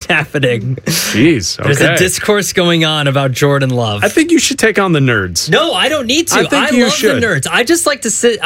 happening. Jeez, okay. There's a discourse going on about Jordan Love. I think you should take on the nerds. No, I don't need to. I love the nerds. I just like to sit.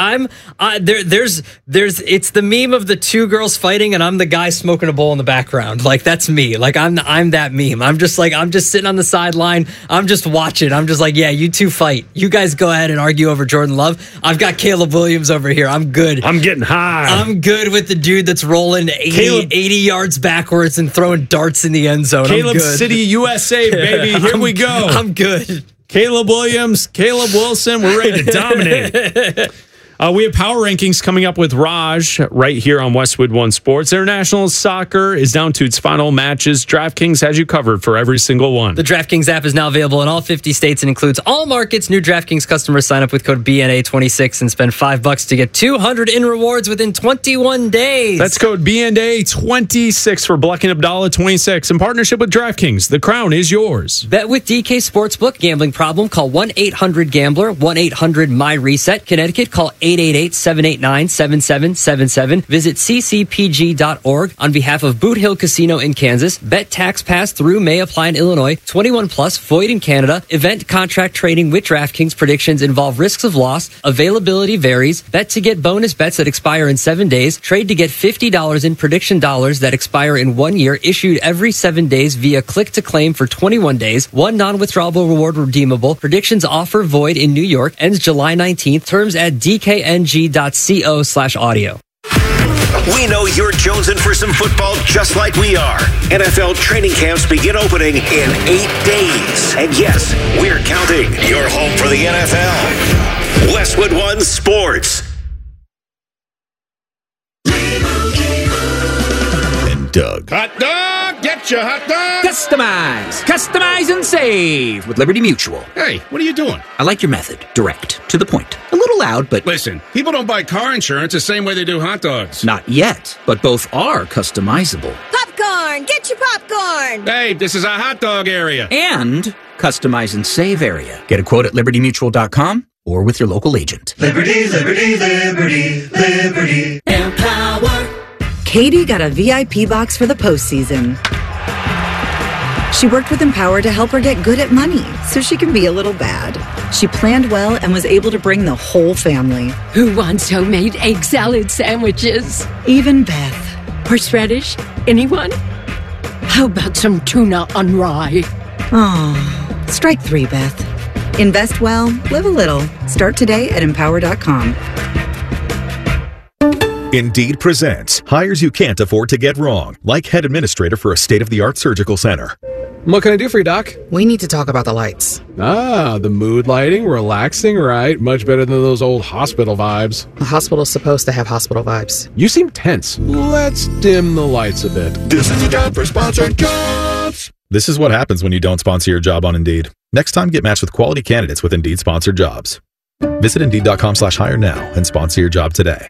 It's the meme of the two girls fighting, and I'm the guy smoking a bowl in the background. Like, that's me. Like, I'm that meme. I'm just sitting on the sideline. I'm just watching. I'm just like, yeah, you two fight. You guys go ahead and argue over Jordan Love. I've got Caleb Williams over here. I'm good. I'm getting high. I'm good with the dude that's rolling 80 yards backwards and throwing darts in the end zone. Caleb City, USA, baby. Here we go. I'm good. Caleb Williams, Caleb Wilson, we're ready to dominate. We have power rankings coming up with Raj right here on Westwood One Sports. International soccer is down to its final matches. DraftKings has you covered for every single one. The DraftKings app is now available in all 50 states and includes all markets. New DraftKings customers sign up with code BNA26 and spend $5 to get $200 in rewards within 21 days. That's code BNA26 for Black and Abdallah 26 in partnership with DraftKings. The crown is yours. Bet with DK Sportsbook. Gambling problem? Call 1-800-GAMBLER. 1-800-MY-RESET. Connecticut, call 888-789-7777. Visit ccpg.org on behalf of Boot Hill Casino in Kansas. Bet tax pass through may apply in Illinois. 21 plus, void in Canada. Event contract trading with DraftKings. Predictions involve risks of loss. Availability varies. Bet to get bonus bets that expire in 7 days. Trade to get $50 in prediction dollars that expire in 1 year. Issued every 7 days via click to claim for 21 days. One non-withdrawable reward redeemable. Predictions offer void in New York. Ends July 19th. Terms at dkng.co/audio. We know you're jonesing for some football just like we are. NFL training camps begin opening in 8 days. And yes, we're counting. You're home for the NFL. Westwood One Sports. And Doug. Hot dog! Get your hot dog! Customize and save with Liberty Mutual. Hey, what are you doing? I like your method. Direct. To the point. A little loud, but... Listen, people don't buy car insurance the same way they do hot dogs. Not yet, but both are customizable. Popcorn! Get your popcorn! Hey, this is a hot dog area. And customize and save area. Get a quote at libertymutual.com or with your local agent. Liberty, liberty, liberty, liberty. Empower. Katie got a VIP box for the postseason. She worked with Empower to help her get good at money so she can be a little bad. She planned well and was able to bring the whole family. Who wants homemade egg salad sandwiches? Even Beth. Horseradish? Anyone? How about some tuna on rye? Oh, strike 3, Beth. Invest well, live a little. Start today at Empower.com. Indeed presents hires you can't afford to get wrong, like head administrator for a state-of-the-art surgical center. What can I do for you, Doc? We need to talk about the lights. Ah, the mood lighting, relaxing, right? Much better than those old hospital vibes. A hospital's supposed to have hospital vibes. You seem tense. Let's dim the lights a bit. This is the time for sponsored jobs. This is what happens when you don't sponsor your job on Indeed. Next time, get matched with quality candidates with Indeed sponsored jobs. Visit Indeed.com/hire now and sponsor your job today.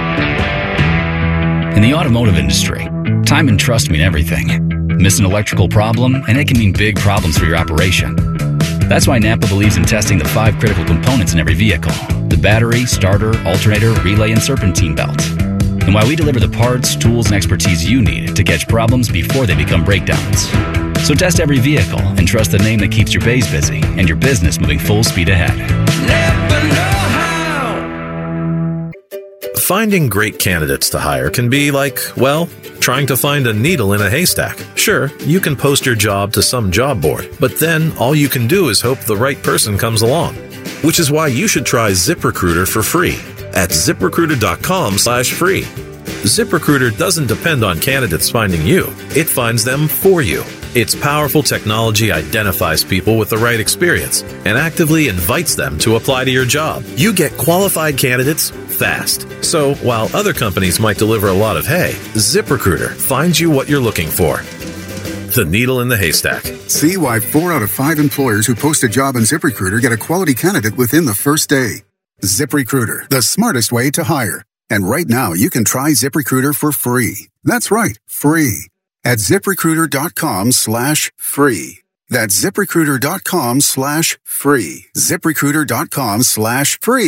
In the automotive industry, time and trust mean everything. Miss an electrical problem, and it can mean big problems for your operation. That's why Napa believes in testing the 5 critical components in every vehicle: the battery, starter, alternator, relay, and serpentine belt. And why we deliver the parts, tools, and expertise you need to catch problems before they become breakdowns. So test every vehicle and trust the name that keeps your bays busy and your business moving full speed ahead. Never know how. Finding great candidates to hire can be like, well, trying to find a needle in a haystack. Sure, you can post your job to some job board, but then all you can do is hope the right person comes along. Which is why you should try ZipRecruiter for free at ZipRecruiter.com/free. ZipRecruiter doesn't depend on candidates finding you. It finds them for you. Its powerful technology identifies people with the right experience and actively invites them to apply to your job. You get qualified candidates fast. So while other companies might deliver a lot of hay, ZipRecruiter finds you what you're looking for. The needle in the haystack. See why 4 out of 5 employers who post a job on ZipRecruiter get a quality candidate within the first day. ZipRecruiter, the smartest way to hire. And right now, you can try ZipRecruiter for free. That's right, free. At ZipRecruiter.com/free. That's ZipRecruiter.com/free. ZipRecruiter.com/free.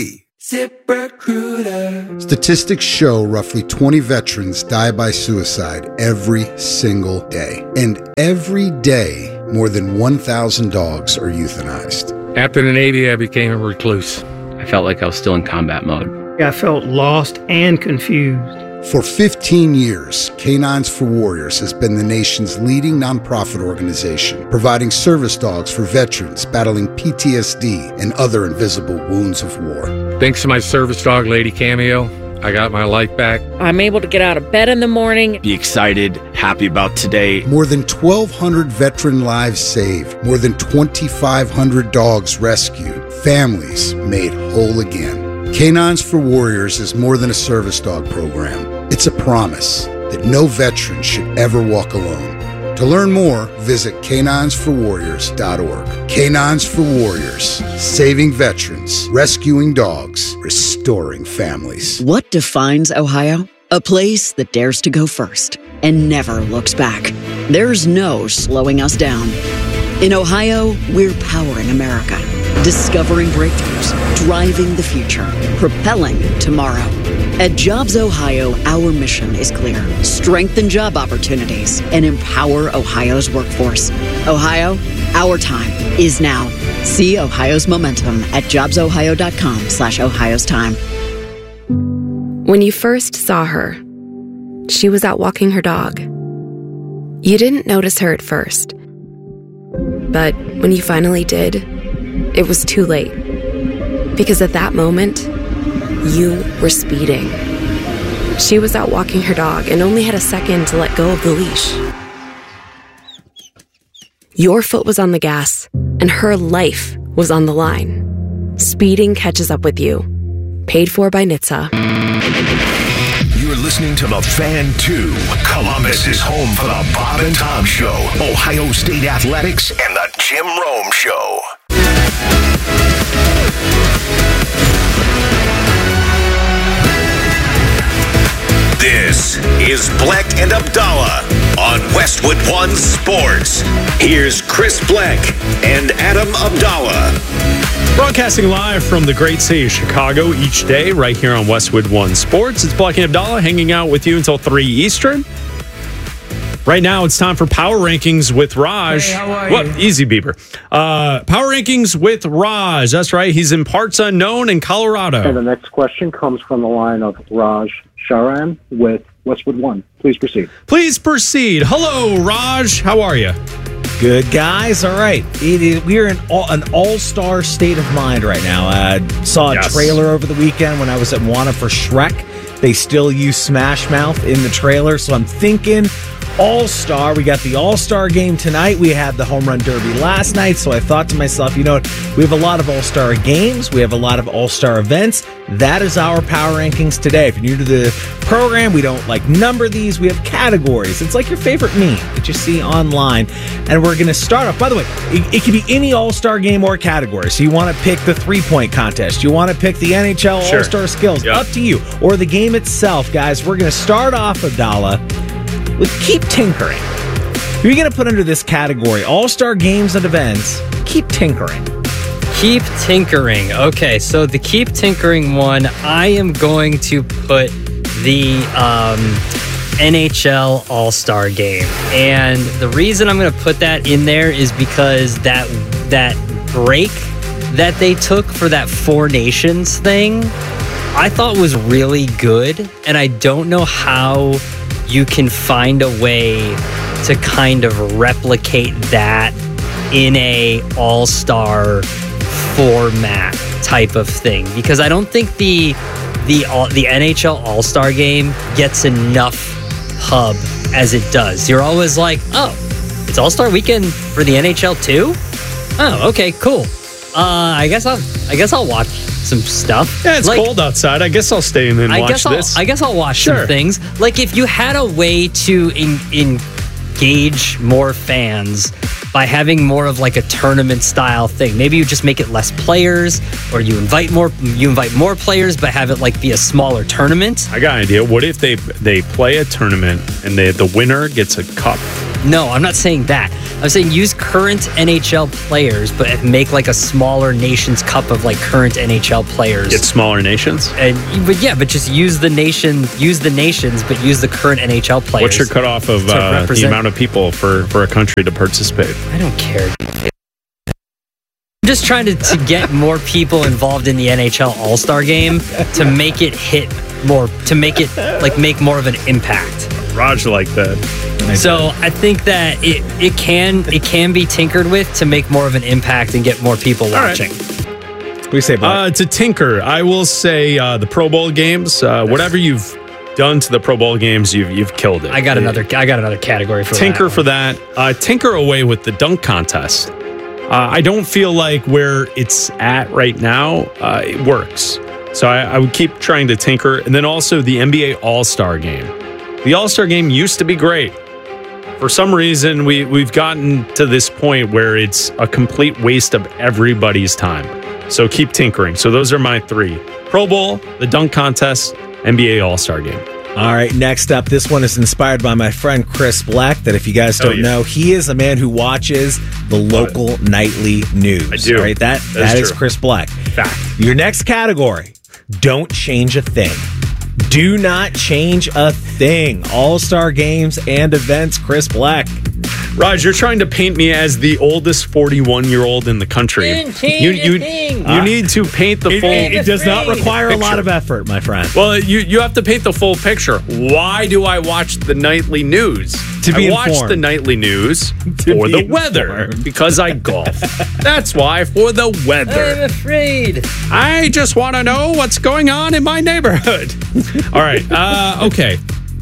ZipRecruiter. Statistics show roughly 20 veterans die by suicide every single day. And every day, more than 1,000 dogs are euthanized. After the Navy, I became a recluse. I felt like I was still in combat mode. I felt lost and confused. For 15 years, Canines for Warriors has been the nation's leading nonprofit organization, providing service dogs for veterans battling PTSD and other invisible wounds of war. Thanks to my service dog, Lady Cameo, I got my life back. I'm able to get out of bed in the morning. Be excited, happy about today. More than 1,200 veteran lives saved, more than 2,500 dogs rescued, families made whole again. Canines for Warriors is more than a service dog program. It's a promise that no veteran should ever walk alone. To learn more, visit caninesforwarriors.org. Canines for Warriors, saving veterans, rescuing dogs, restoring families. What defines Ohio? A place that dares to go first and never looks back. There's no slowing us down. In Ohio, we're powering America, discovering breakthroughs, driving the future, propelling tomorrow. At Jobs Ohio, our mission is clear. Strengthen job opportunities and empower Ohio's workforce. Ohio, our time is now. See Ohio's momentum at jobsohio.com/Ohio's time. When you first saw her, she was out walking her dog. You didn't notice her at first. But when you finally did, it was too late. Because at that moment, you were speeding. She was out walking her dog and only had a second to let go of the leash. Your foot was on the gas, and her life was on the line. Speeding catches up with you. Paid for by NHTSA. You're listening to The Fan 2. Columbus is home for the Bob and Tom Show, Ohio State Athletics, and the Jim Rome Show. This is Black and Abdallah on Westwood One Sports. Here's Chris Black and Adam Abdallah. Broadcasting live from the great city of Chicago each day right here on Westwood One Sports. It's Black and Abdallah hanging out with you until 3 Eastern. Right now, it's time for Power Rankings with Raj. Hey, how are What? you? Easy, Bieber. Power Rankings with Raj. That's right. He's in parts unknown in Colorado. And the next question comes from the line of Raj Sharan with Westwood One. Please proceed. Please proceed. Hello, Raj. How are you? Good, guys. All right. We're in an all-star state of mind right now. I saw a trailer over the weekend when I was at Wana for Shrek. They still use Smash Mouth in the trailer, so I'm thinking all-star. We got the all-star game tonight. We had the home run derby last night, so I thought to myself, you know what? We have a lot of all-star games. We have a lot of all-star events. That is our power rankings today. If you're new to the program, we don't number these. We have categories. It's like your favorite meme that you see online. And we're going to start off. By the way, it can be any all-star game or category. So you want to pick the three-point contest. You want to pick the NHL all-star skills. Yep. Up to you. Or the game itself, guys. We're going to start off, Abdallah, with keep tinkering. You're going to put under this category all-star games and events. Keep tinkering. Keep tinkering. Okay, so the keep tinkering one, I am going to put the NHL All-Star Game. And the reason I'm going to put that in there is because that break that they took for that Four Nations thing, I thought was really good. And I don't know how you can find a way to kind of replicate that in a all-star format type of thing, because I don't think the NHL All-Star Game gets enough pub as it does. You're always like, oh, it's All-Star Weekend for the NHL too? Oh, okay, cool. I guess I'll watch some stuff. Yeah, it's cold outside. I guess I'll stay in and watch this. I guess I'll watch some things. Like if you had a way to engage more fans by having more of like a tournament style thing. Maybe you just make it less players, or you invite more players but have it like be a smaller tournament. I got an idea. What if they play a tournament and the winner gets a cup? No, I'm not saying that. I'm saying use current NHL players, but make like a smaller Nations Cup of like current NHL players. Get smaller nations? But just use the nations, but use the current NHL players. What's your cutoff of the amount of people for a country to participate? I don't care. I'm just trying to get more people involved in the NHL All-Star Game to make it hit more, to make it make more of an impact. Raj like that. So I think that it can be tinkered with to make more of an impact and get more people watching. What do you say, Blake? To tinker, I will say the Pro Bowl games. Whatever you've done to the Pro Bowl games, you've killed it. I got another category for tinker for that. Tinker away with the dunk contest. I don't feel like where it's at right now it works. So I would keep trying to tinker. And then also the NBA All-Star Game. The All-Star Game used to be great. For some reason, we've gotten to this point where it's a complete waste of everybody's time. So keep tinkering. So those are my 3. Pro Bowl, the dunk contest, NBA All-Star Game. All right, next up, this one is inspired by my friend Chris Black, that if you guys don't know, he is a man who watches the local nightly news. I do. Right? That is Chris Black. Fact. Your next category, don't change a thing. Do not change a thing. All-Star games and events, Chris Black. Raj, you're trying to paint me as the oldest 41-year-old in the country. You need to paint the full picture. It does not require a lot of effort, my friend. Well, you have to paint the full picture. Why do I watch the nightly news? I watch the nightly news for the weather because I golf. That's why, for the weather. I'm afraid. I just want to know what's going on in my neighborhood. All right. Okay.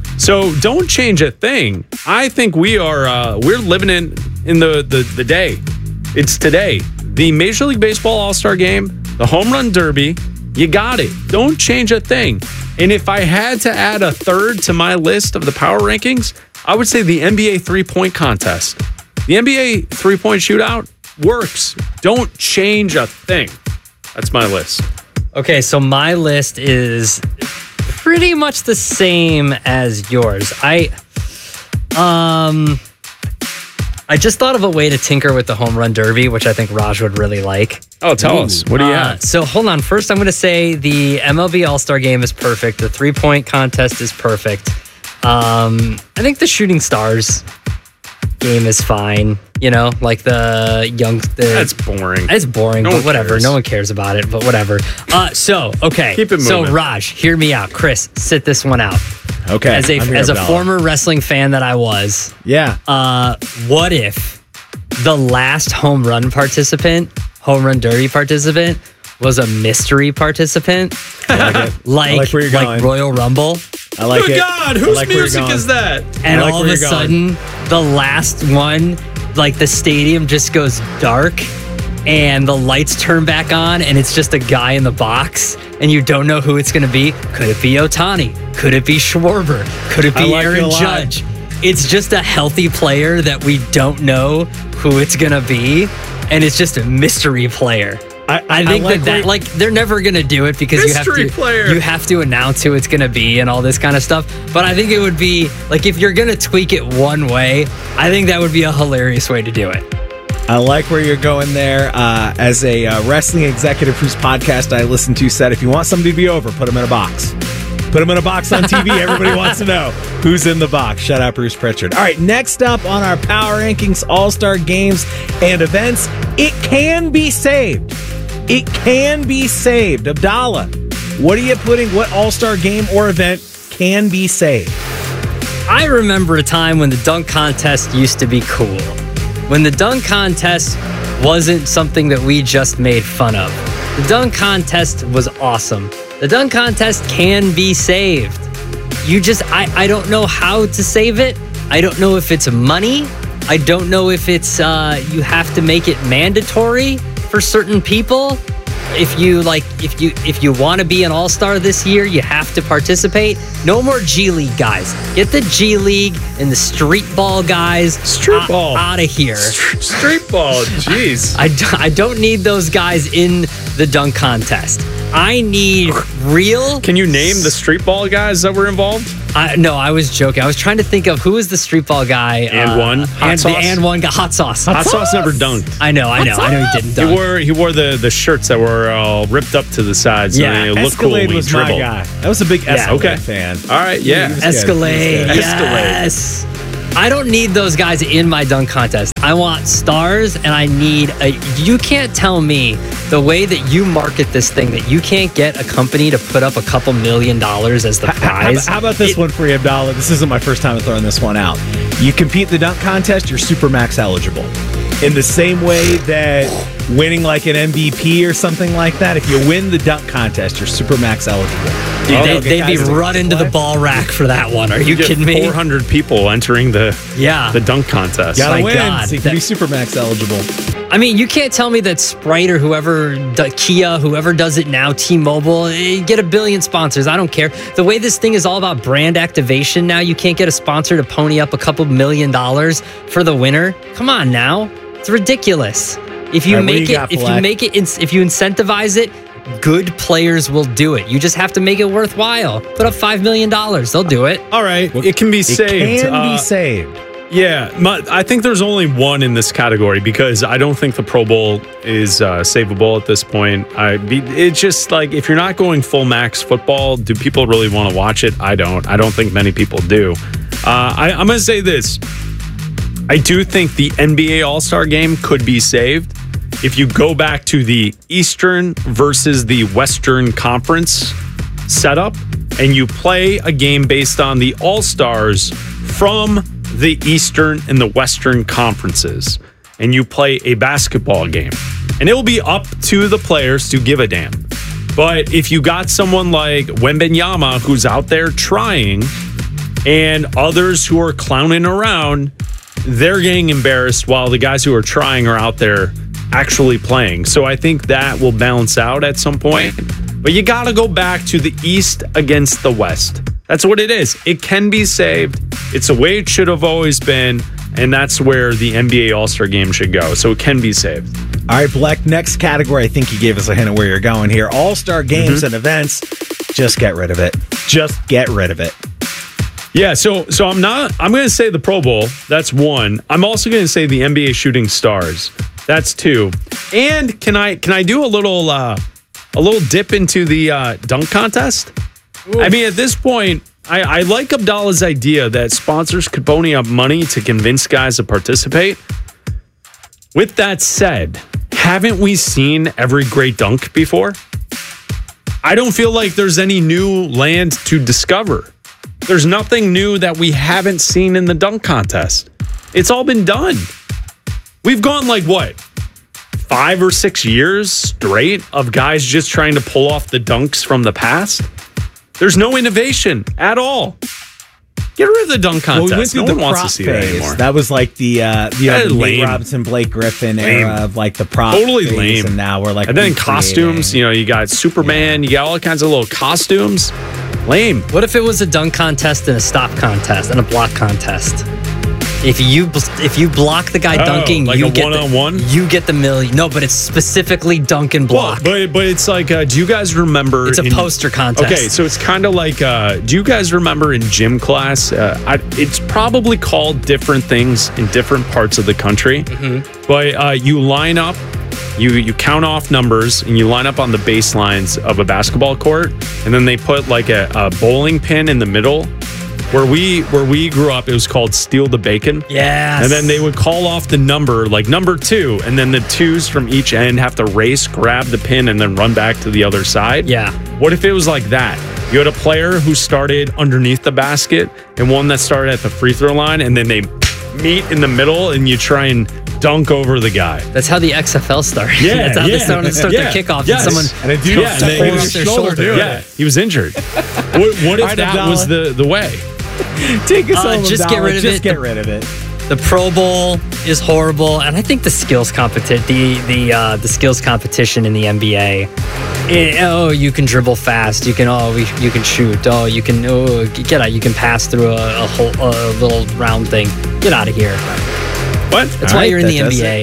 So don't change a thing. I think we're living in the day. It's today. The Major League Baseball All-Star Game, the Home Run Derby, you got it. Don't change a thing. And if I had to add a third to my list of the power rankings, I would say the NBA three-point contest. The NBA three-point shootout works. Don't change a thing. That's my list. Okay, so my list is pretty much the same as yours. I just thought of a way to tinker with the Home Run Derby, which I think Raj would really like. Oh, tell us. What do you have? So hold on. First, I'm going to say the MLB All-Star Game is perfect. The three-point contest is perfect. I think the Shooting Stars game is fine. You know, like that's boring. It's boring, but whatever. Cares. No one cares about it, but whatever. Okay. Keep it moving. So, Raj, hear me out. Chris, sit this one out. Okay. As a former wrestling fan that I was. Yeah. What if the last home run derby participant, was a mystery participant? like Royal Rumble. I like Good God, whose music is that? And all of a sudden, the last one, like the stadium just goes dark and the lights turn back on and it's just a guy in the box and you don't know who it's going to be. Could it be Ohtani? Could it be Schwarber? Could it be Aaron Judge? It's just a healthy player that we don't know who it's going to be, and it's just a mystery player. I think that they're never going to do it because you have to announce who it's going to be and all this kind of stuff. But I think it would be like, if you're going to tweak it one way, I think that would be a hilarious way to do it. I like where you're going there. As a wrestling executive whose podcast I listen to said, if you want somebody to be over, put them in a box. Put them in a box on TV. Everybody wants to know who's in the box. Shout out Bruce Pritchard. All right, next up on our Power Rankings All-Star Games and Events, it can be saved. It can be saved. Abdallah, what All-Star game or event can be saved? I remember a time when the dunk contest used to be cool. When the dunk contest wasn't something that we just made fun of. The dunk contest was awesome. The dunk contest can be saved. I don't know how to save it. I don't know if it's money. I don't know if it's you have to make it mandatory for certain people. If you want to be an all-star this year, you have to participate. No more G League guys. Get the G League and the street ball guys out of here. Street ball, jeez. I don't need those guys in the dunk contest. I need real. Can you name the street ball guys that were involved? No, I was joking. I was trying to think of who is the street ball guy. And one. Hot sauce? And one got hot sauce. Hot sauce never dunked. I know he didn't dunk. He wore the shirts that were all ripped up to the sides. Yeah, and they looked cool when he was dribbled. my guy. That was a big Escalade fan. All right, yeah. Escalade, yes. I don't need those guys in my dunk contest. I want stars, and I need you can't tell me the way that you market this thing that you can't get a company to put up a couple $1 million as the prize. How about this one for you, Abdallah? This isn't my first time throwing this one out. You compete in the dunk contest, you're Supermax eligible. In the same way that winning like an MVP or something like that, if you win the dunk contest, you're Supermax eligible. Dude, they'd be running to the ball rack for that one. Are you kidding me? 400 people entering the dunk contest. Gotta win, so you can be Supermax eligible. I mean, you can't tell me that Sprite or Kia, whoever does it now, T-Mobile, get 1 billion sponsors. I don't care. The way this thing is all about brand activation now, you can't get a sponsor to pony up a couple $1 million for the winner. Come on now. It's ridiculous. If you incentivize it, good players will do it. You just have to make it worthwhile. Put up $5 million. They'll do it. All right. It can be saved. It can be saved. Yeah. I think there's only one in this category because I don't think the Pro Bowl is savable at this point. It's just like if you're not going full max football, do people really want to watch it? I don't. I don't think many people do. I'm going to say this. I do think the NBA All-Star Game could be saved if you go back to the Eastern versus the Western Conference setup and you play a game based on the All-Stars from the Eastern and the Western Conferences, and you play a basketball game. And it will be up to the players to give a damn. But if you got someone like Wembanyama who's out there trying and others who are clowning around, they're getting embarrassed while the guys who are trying are out there actually playing. So I think that will balance out at some point. But you got to go back to the East against the West. That's what it is. It can be saved. It's the way it should have always been. And that's where the NBA All-Star Game should go. So it can be saved. All right, Bleck, next category. I think you gave us a hint of where you're going here. All-Star Games and events. Just get rid of it. Just get rid of it. Yeah, so I'm going to say the Pro Bowl. That's one. I'm also going to say the NBA Shooting Stars. That's two. And can I do a little dip into the dunk contest? Ooh. I mean, at this point, I like Abdallah's idea that sponsors could pony up money to convince guys to participate. With that said, haven't we seen every great dunk before? I don't feel like there's any new land to discover. There's nothing new that we haven't seen in the dunk contest. It's all been done. We've gone like, 5 or 6 years straight of guys just trying to pull off the dunks from the past? There's no innovation at all. Get rid of the dunk contest. Well, we went through no the one wants prop to see phase. that anymore. That was like the lame. Robinson, Blake Griffin era of like the prop totally phase, lame. And now we're like, and then costumes. You got Superman. You got all kinds of little costumes. Lame. What if it was a dunk contest and a stop contest and a block contest? If you block the guy dunking, like you get one-on-one? You get the $1 million. No, but it's specifically dunk and block. Well, but it's like, do you guys remember? It's a poster contest. Okay, so it's kind of like, do you guys remember in gym class? It's probably called different things in different parts of the country. Mm-hmm. But you line up, you count off numbers, and you line up on the baselines of a basketball court, and then they put like a bowling pin in the middle. Where we grew up, it was called Steal the Bacon. Yes. And then they would call off the number, like number 2, and then the 2s from each end have to race, grab the pin, and then run back to the other side. Yeah. What if it was like that? You had a player who started underneath the basket and one that started at the free throw line, and then they meet in the middle, and you try and dunk over the guy. That's how the XFL started. Yeah, that's how they start their kickoff. Yes. And someone and tore off their shoulder. Yeah, he was injured. What if that was the way? Take us home. Just get rid of it. Just get rid of it. The Pro Bowl is horrible, and I think the skills the skills competition in the NBA. You can dribble fast. You can you can shoot. You can get out. You can pass through a little round thing. Get out of here. What? That's why you're in the NBA.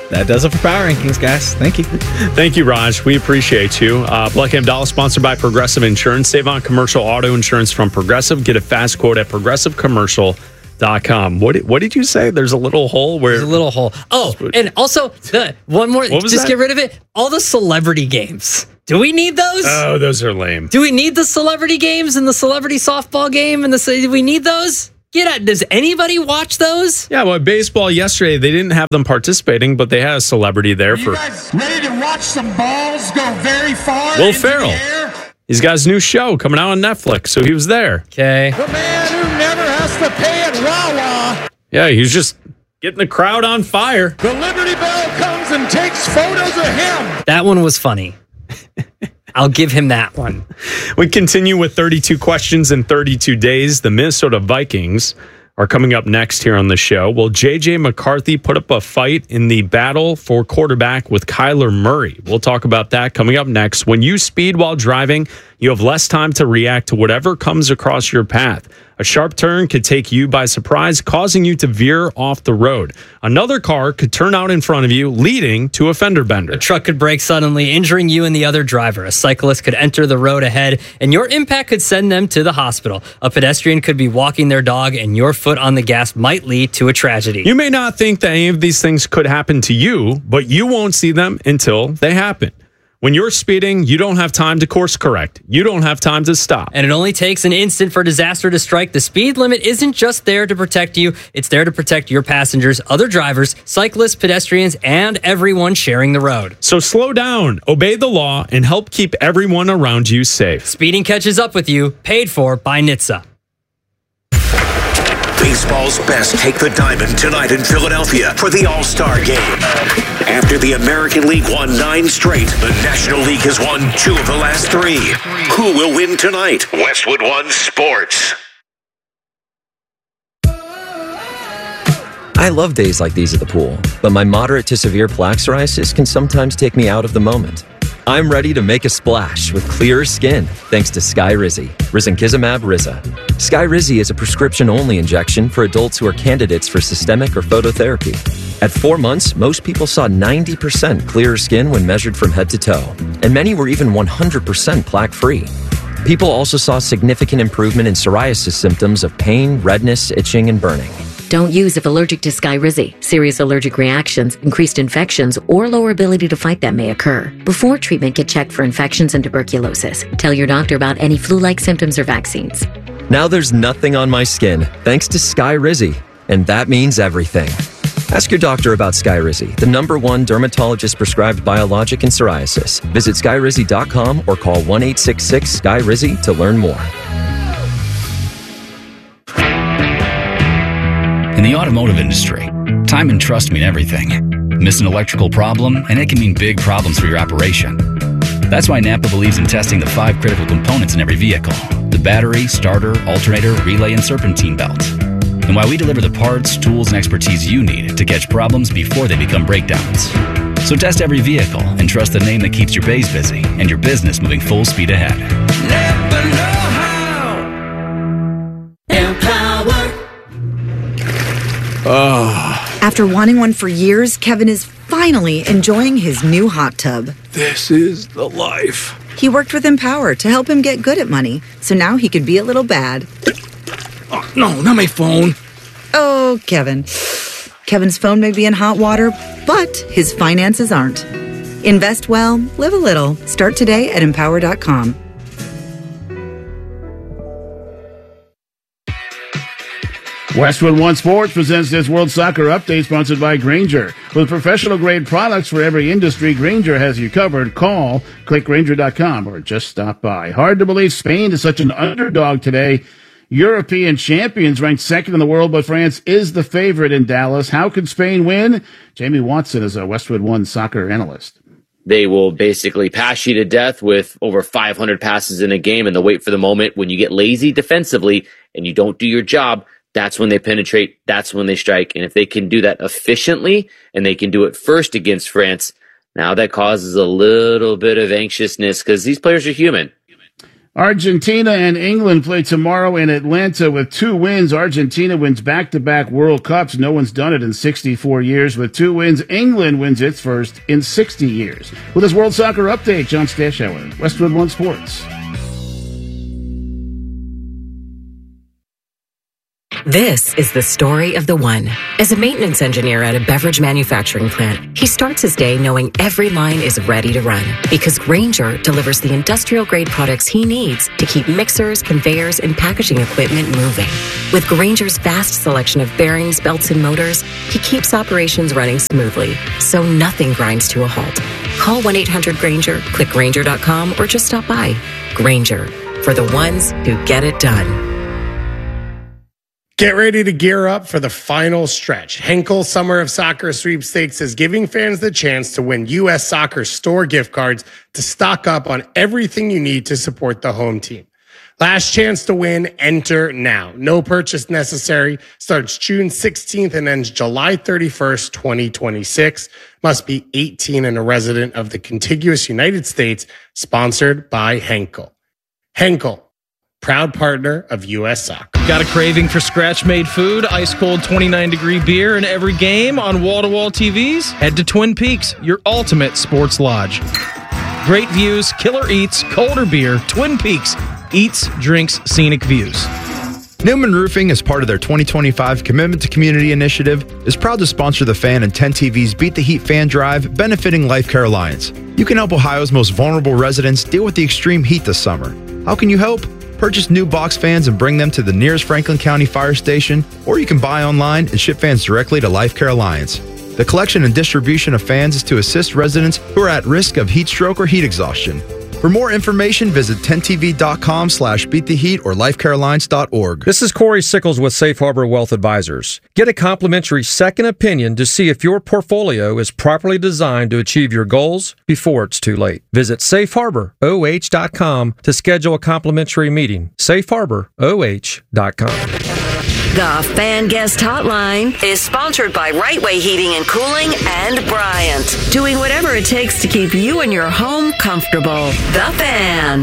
that does it for Power Rankings, guys. Thank you. Thank you, Raj. We appreciate you. Black and Abdallah, sponsored by Progressive Insurance. Save on commercial auto insurance from Progressive. Get a fast quote at progressivecommercial.com. What did you say? There's a little hole where... There's a little hole. Oh, and also, one more, just get rid of it. All the celebrity games. Do we need those? Oh, those are lame. Do we need the celebrity games and the celebrity softball game? Do we need those? Does anybody watch those? Yeah, well, baseball yesterday, they didn't have them participating, but they had a celebrity there. You guys ready to watch some balls go very far? Will Ferrell. He's got his new show coming out on Netflix, so he was there. Okay. The man who never has to pay at Wawa. Yeah, he's just getting the crowd on fire. The Liberty Bell comes and takes photos of him. That one was funny. I'll give him that one. We continue with 32 questions in 32 days. The Minnesota Vikings are coming up next here on the show. Will J.J. McCarthy put up a fight in the battle for quarterback with Kyler Murray? We'll talk about that coming up next. When you speed while driving, you have less time to react to whatever comes across your path. A sharp turn could take you by surprise, causing you to veer off the road. Another car could turn out in front of you, leading to a fender bender. A truck could brake suddenly, injuring you and the other driver. A cyclist could enter the road ahead, and your impact could send them to the hospital. A pedestrian could be walking their dog, and your foot on the gas might lead to a tragedy. You may not think that any of these things could happen to you, but you won't see them until they happen. When you're speeding, you don't have time to course correct. You don't have time to stop. And it only takes an instant for disaster to strike. The speed limit isn't just there to protect you. It's there to protect your passengers, other drivers, cyclists, pedestrians, and everyone sharing the road. So slow down, obey the law, and help keep everyone around you safe. Speeding catches up with you. Paid for by NHTSA. Baseball's best take the diamond tonight in Philadelphia for the All-Star Game. After the American League won 9 straight, the National League has won 2 of the last 3. Who will win tonight? Westwood One Sports. I love days like these at the pool, but my moderate to severe plaque psoriasis can sometimes take me out of the moment. I'm ready to make a splash with clearer skin thanks to Skyrizi, risankizumab Riza. Skyrizi is a prescription-only injection for adults who are candidates for systemic or phototherapy. At 4 months, most people saw 90% clearer skin when measured from head to toe, and many were even 100% plaque-free. People also saw significant improvement in psoriasis symptoms of pain, redness, itching, and burning. Don't use if allergic to Skyrizi. Serious allergic reactions, increased infections, or lower ability to fight them may occur. Before treatment, get checked for infections and tuberculosis. Tell your doctor about any flu-like symptoms or vaccines. Now there's nothing on my skin thanks to Skyrizi, and that means everything. Ask your doctor about Skyrizi, the #1 dermatologist-prescribed biologic in psoriasis. Visit Skyrizi.com or call 1-866-SKYRIZI to learn more. In the automotive industry, time and trust mean everything. Miss an electrical problem, and it can mean big problems for your operation. That's why Napa believes in testing the 5 critical components in every vehicle: the battery, starter, alternator, relay, and serpentine belt. And why we deliver the parts, tools, and expertise you need to catch problems before they become breakdowns. So test every vehicle and trust the name that keeps your bays busy and your business moving full speed ahead. Never know how. Empower. After wanting one for years, Kevin is finally enjoying his new hot tub. This is the life. He worked with Empower to help him get good at money, so now he could be a little bad. Oh, no, not my phone. Oh, Kevin. Kevin's phone may be in hot water, but his finances aren't. Invest well, live a little. Start today at Empower.com. Westwood One Sports presents this World Soccer Update sponsored by Grainger. With professional-grade products for every industry, Grainger has you covered. Call, click Grainger.com, or just stop by. Hard to believe Spain is such an underdog today. European champions ranked second in the world, but France is the favorite in Dallas. How could Spain win? Jamie Watson is a Westwood One soccer analyst. They will basically pass you to death with over 500 passes in a game, and they'll wait for the moment when you get lazy defensively and you don't do your job. That's when they penetrate. That's when they strike. And if they can do that efficiently and they can do it first against France, now that causes a little bit of anxiousness because these players are human. Argentina and England play tomorrow in Atlanta with 2 wins. Argentina wins back-to-back World Cups. No one's done it in 64 years. With 2 wins, England wins its first in 60 years. With this World Soccer update, John Stashauer, Westwood One Sports. This is the story of the one. As a maintenance engineer at a beverage manufacturing plant, he starts his day knowing every line is ready to run because Grainger delivers the industrial-grade products he needs to keep mixers, conveyors, and packaging equipment moving. With Grainger's vast selection of bearings, belts, and motors, he keeps operations running smoothly, so nothing grinds to a halt. Call 1-800-GRAINGER, click Grainger.com, or just stop by. Grainger, for the ones who get it done. Get ready to gear up for the final stretch. Henkel Summer of Soccer Sweepstakes is giving fans the chance to win U.S. Soccer store gift cards to stock up on everything you need to support the home team. Last chance to win, enter now. No purchase necessary. Starts June 16th and ends July 31st, 2026. Must be 18 and a resident of the contiguous United States. Sponsored by Henkel. Henkel, proud partner of U.S. Soccer. Got a craving for scratch-made food, ice-cold 29-degree beer in every game on wall-to-wall TVs? Head to Twin Peaks, your ultimate sports lodge. Great views, killer eats, colder beer, Twin Peaks. Eats, drinks, scenic views. Newman Roofing, as part of their 2025 Commitment to Community initiative, is proud to sponsor the Fan and 10 TV's Beat the Heat Fan Drive, benefiting Life Care Alliance. You can help Ohio's most vulnerable residents deal with the extreme heat this summer. How can you help? Purchase new box fans and bring them to the nearest Franklin County Fire Station, or you can buy online and ship fans directly to Life Care Alliance. The collection and distribution of fans is to assist residents who are at risk of heat stroke or heat exhaustion. For more information, visit 10tv.com/beattheheat or lifecarealliance.org. This is Corey Sickles with Safe Harbor Wealth Advisors. Get a complimentary second opinion to see if your portfolio is properly designed to achieve your goals before it's too late. Visit safeharboroh.com to schedule a complimentary meeting. safeharboroh.com. The Fan Guest Hotline is sponsored by Right Way Heating and Cooling and Bryant, doing whatever it takes to keep you and your home comfortable. The Fan.